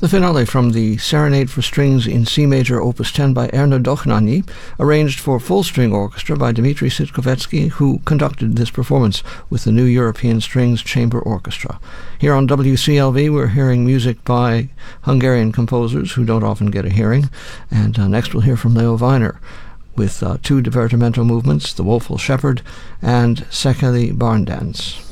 The finale from the Serenade for Strings in C Major Opus 10 by Erno Dochnani, arranged for full string orchestra by Dmitri Sitkovetsky, who conducted this performance with the New European Strings Chamber Orchestra. Here on WCLV, we're hearing music by Hungarian composers who don't often get a hearing, and next we'll hear from Leo Weiner with two divertimento movements, The Woeful Shepherd and Szekely Barn Dance.